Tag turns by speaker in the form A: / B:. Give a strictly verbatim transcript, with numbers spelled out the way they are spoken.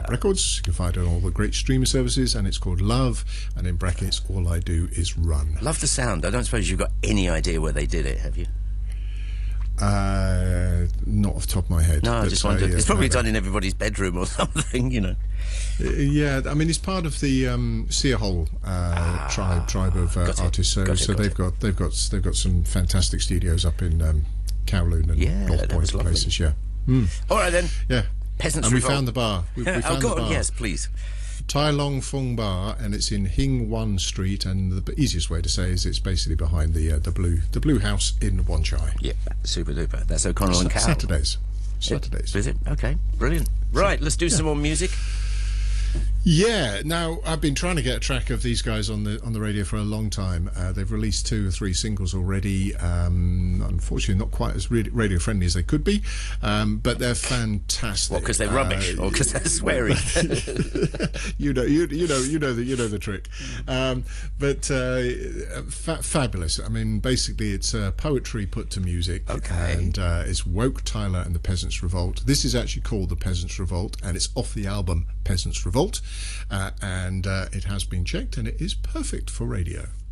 A: Records. You can find it on all the great streaming services, and it's called Love, and in brackets, All I Do Is Run.
B: Love the sound. I don't suppose you've got any idea where they did it, have you?
A: Uh, not off the top of my head.
B: No, I just wondered.
A: Uh, yeah,
B: it's probably
A: no,
B: done in everybody's bedroom or something, you know.
A: Uh, yeah, I mean, it's part of the um, Searhole uh, ah, tribe tribe of uh, artists. So,
B: got it,
A: so
B: got
A: they've
B: it.
A: got they've got they've got some fantastic studios up in um, Kowloon and
B: yeah,
A: North Point and places. Yeah. Mm.
B: All right then.
A: Yeah.
B: Peasants
A: and we
B: Revolt.
A: found the bar. We, we
B: oh,
A: found
B: go
A: the bar.
B: on. Yes, please.
A: Tai Long Fung Bar, and it's in Hing Wan Street, and the easiest way to say is it's basically behind the uh, the blue the blue house in Wan Chai.
B: Yeah, super duper. That's O'Connell and Cow.
A: Saturdays. Saturdays.
B: Is it? Okay, brilliant. Right, let's do yeah. some more music.
A: Yeah. Now, I've been trying to get a track of these guys on the on the radio for a long time. Uh, they've released two or three singles already. Um, unfortunately, not quite as radio friendly as they could be, um, but they're fantastic.
B: What? Because they're rubbish, uh, or because they're swearing?
A: you know, you you know, you know the you know the trick. Um, but uh, fa- fabulous. I mean, basically, it's uh, poetry put to music.
B: Okay.
A: And uh, it's Woke Tyler and the Peasants Revolt. This is actually called the Peasants Revolt, and it's off the album Peasants Revolt. Uh, and uh, it has been checked, and it is perfect for radio.